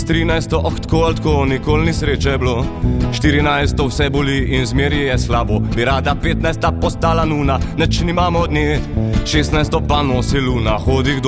13. tako, nikoli ni sreče bilo. 14. vse boli in zmeri je slabo. Bi rada 15. postala nuna, neč nimamo od nje. 16. pa nosi luna, hodi k